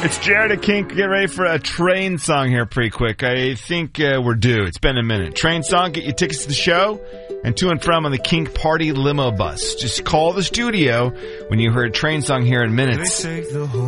It's Jared at Kink. Get ready for a train song here pretty quick. I think we're due. It's been a minute. Train song, get you tickets to the show and to and from on the Kink Party limo bus. Just call the studio when you heard train song here in minutes.